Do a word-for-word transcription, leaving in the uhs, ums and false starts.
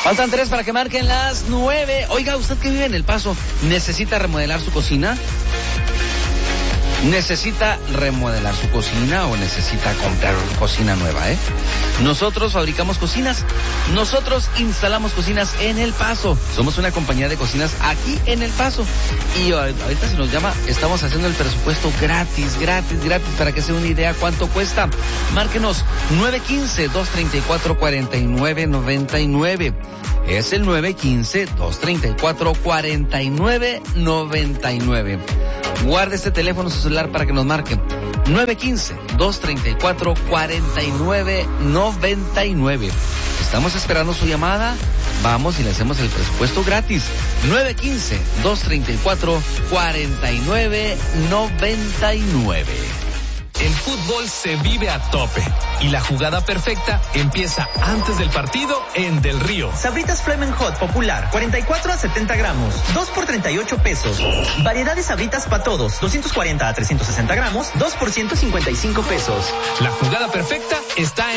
Faltan tres para que marquen las nueve. Oiga, usted que vive en El Paso, ¿necesita remodelar su cocina? ¿Necesita remodelar su cocina o necesita comprar cocina nueva, eh? Nosotros fabricamos cocinas, nosotros instalamos cocinas en El Paso. Somos una compañía de cocinas aquí en El Paso. Y ahorita se nos llama, estamos haciendo el presupuesto gratis, gratis, gratis, para que se dé una idea cuánto cuesta. Márquenos nueve uno cinco, dos tres cuatro, cuatro nueve nueve nueve. Es el nueve uno cinco, dos tres cuatro, cuatro nueve nueve nueve. Guarde este teléfono su celular para que nos marquen. nueve uno cinco, dos tres cuatro, cuatro nueve nueve nueve. Estamos esperando su llamada. Vamos y le hacemos el presupuesto gratis. nueve uno cinco, dos tres cuatro, cuatro nueve nueve nueve. El fútbol se vive a tope y la jugada perfecta empieza antes del partido en Del Río. Sabritas Flamin' Hot Popular, cuarenta y cuatro a setenta gramos, dos por treinta y ocho pesos. Variedad de Sabritas para todos, doscientos cuarenta a trescientos sesenta gramos, dos por ciento cincuenta y cinco pesos. La jugada perfecta está en